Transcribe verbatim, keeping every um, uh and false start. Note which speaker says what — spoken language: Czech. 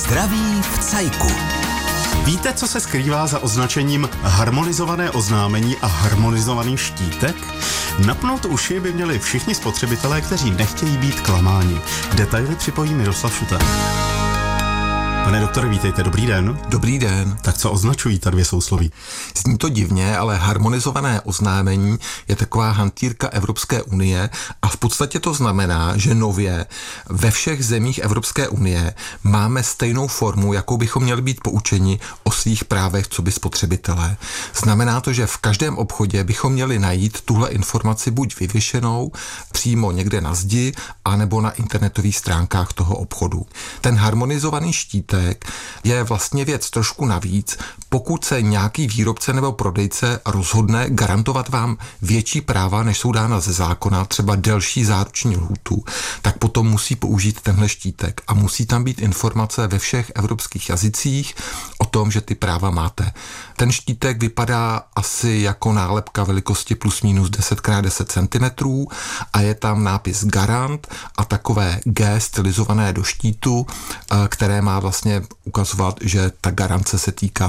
Speaker 1: Zdraví v cajku.
Speaker 2: Víte, co se skrývá za označením harmonizované oznámení a harmonizovaný štítek? Napnout uši by měli všichni spotřebitelé, kteří nechtějí být klamáni. Detaily připojí Miroslav Šuta. Pane doktore, vítejte, dobrý den.
Speaker 3: Dobrý den.
Speaker 2: Tak co označují ta dvě sousloví?
Speaker 3: Zní to divně, ale harmonizované oznámení je taková hantýrka Evropské unie a v podstatě to znamená, že nově ve všech zemích Evropské unie máme stejnou formu, jakou bychom měli být poučeni o svých právech coby spotřebitelé. Znamená to, že v každém obchodě bychom měli najít tuhle informaci buď vyvěšenou přímo někde na zdi, anebo na internetových stránkách toho obchodu. Ten harmonizovaný štítek je vlastně věc trošku navíc, pokud se nějaký výrobce nebo prodejce rozhodne garantovat vám větší práva, než jsou dána ze zákona, třeba delší záruční lhůtu, tak potom musí použít tenhle štítek a musí tam být informace ve všech evropských jazycích o tom, že ty práva máte. Ten štítek vypadá asi jako nálepka velikosti plus minus deset krát deset centimetrů a je tam nápis Garant a takové G stylizované do štítu, které má vlastně ukazovat, že ta garance se týká